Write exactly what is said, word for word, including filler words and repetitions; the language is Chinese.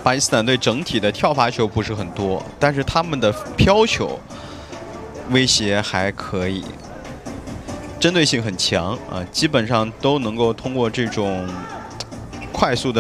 巴基斯坦队整体的跳罚球不是很多，但是他们的飘球威胁还可以，针对性很强啊，基本上都能够通过这种快速的。